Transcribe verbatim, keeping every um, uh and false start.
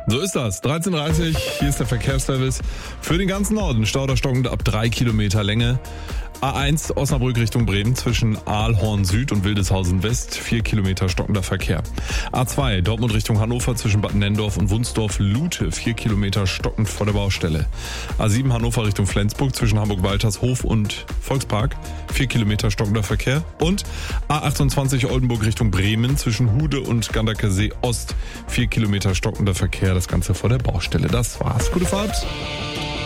So ist das. dreizehn Uhr dreißig, hier ist der Verkehrsservice für den ganzen Norden. Stau oder stockend ab drei Kilometer Länge. A eins Osnabrück Richtung Bremen zwischen Aalhorn Süd und Wildeshausen West, vier Kilometer stockender Verkehr. A zwei Dortmund Richtung Hannover zwischen Bad Nenndorf und Wunsdorf-Lute, vier Kilometer stockend vor der Baustelle. A sieben Hannover Richtung Flensburg zwischen Hamburg-Waltershof und Volkspark, vier Kilometer stockender Verkehr. Und A achtundzwanzig Oldenburg Richtung Bremen zwischen Hude und Ganderkesee Ost, vier Kilometer stockender Verkehr, das Ganze vor der Baustelle. Das war's. Gute Fahrt.